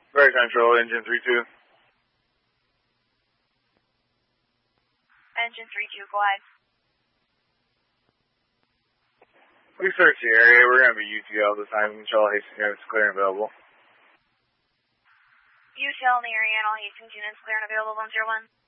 Very Central, engine 3-2. Engine 3-2, go ahead. We searched the area. We're going to be UTL this time. Control Hastings units clear and available. UTL in the area and all Hastings units clear and available, 101.